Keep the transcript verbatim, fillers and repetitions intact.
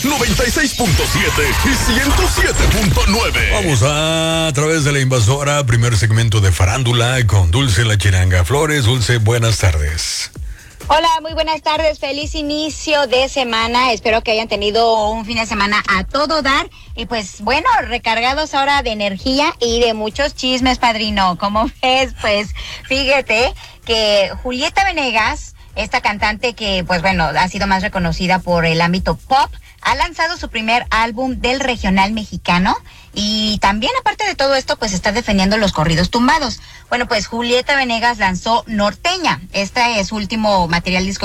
noventa y seis punto siete y ciento siete punto nueve. Vamos a, a través de la invasora, primer segmento de farándula con Dulce La Chiranga Flores. Dulce, buenas tardes. Hola, muy buenas tardes, feliz inicio de semana, espero que hayan tenido un fin de semana a todo dar y pues bueno, recargados ahora de energía y de muchos chismes, padrino. ¿Cómo ves? Pues fíjate que Julieta Venegas, esta cantante que pues bueno, ha sido más reconocida por el ámbito pop, ha lanzado su primer álbum del regional mexicano y también aparte de todo esto pues está defendiendo los corridos tumbados. Bueno, pues Julieta Venegas lanzó Norteña, este es su último material discográfico